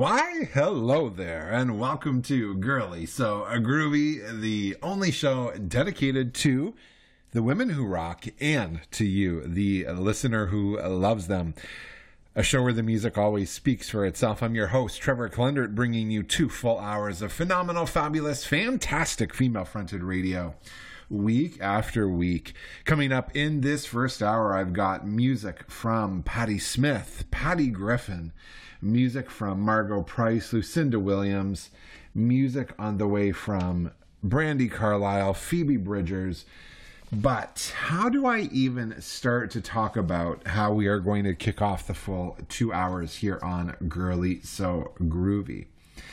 Why, hello there, and welcome to Girly So Groovy, the only show dedicated to the women who rock and to you, the listener who loves them. A show where the music always speaks for itself. I'm your host, Trevor Klendert, bringing you 2 full hours of phenomenal, fabulous, fantastic female-fronted radio week after week. Coming up in this first hour, I've got music from Patti Smith, Patty Griffin, music from Margot Price, Lucinda Williams, music on the way from Brandi Carlile, Phoebe Bridgers. But how do I even start to talk about how we are going to kick off the full 2 hours here on Girly So Groovy?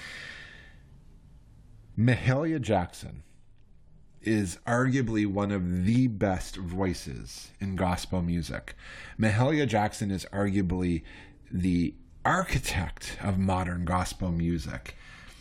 Mahalia Jackson is arguably one of the best voices in gospel music. Mahalia Jackson is arguably the architect of modern gospel music.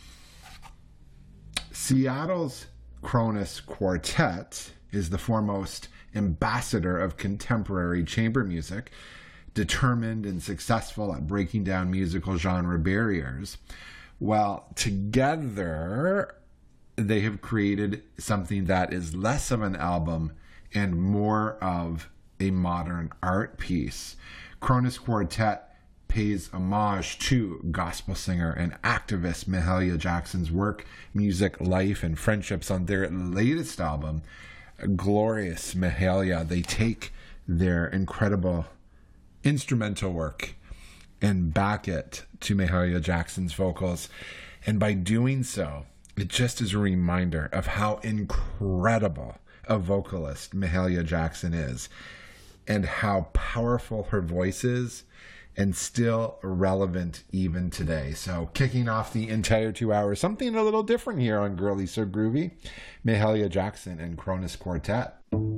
Seattle's Kronos Quartet is the foremost ambassador of contemporary chamber music, determined and successful at breaking down musical genre barriers. Well, together they have created something that is less of an album and more of a modern art piece. Kronos Quartet pays homage to gospel singer and activist Mahalia Jackson's work, music, life, and friendships on their latest album, Glorious Mahalia. They take their incredible instrumental work and back it to Mahalia Jackson's vocals. And by doing so, it just is a reminder of how incredible a vocalist Mahalia Jackson is and how powerful her voice is and still relevant even today. So kicking off the entire 2 hours, something a little different here on Girly So Groovy, Mahalia Jackson and Kronos Quartet.